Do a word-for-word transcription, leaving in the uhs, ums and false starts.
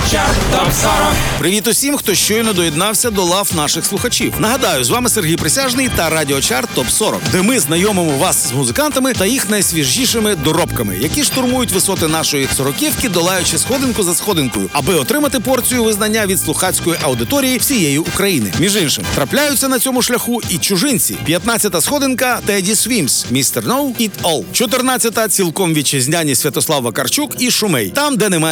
Чарт топ сорок. Привіт усім, хто щойно доєднався до лав наших слухачів. Нагадаю, з вами Сергій Присяжний та Радіочарт топ сорок, де ми знайомимо вас з музикантами та їх найсвіжішими доробками, які штурмують висоти нашої сороківки, долаючи сходинку за сходинкою, аби отримати порцію визнання від слухацької аудиторії всієї України. Між іншим, трапляються на цьому шляху і чужинці. п'ятнадцята сходинка Теді Свімс, містер No It All. чотирнадцята цілком вітчизняні Святослав Вакарчук і Шумей. Там, де немає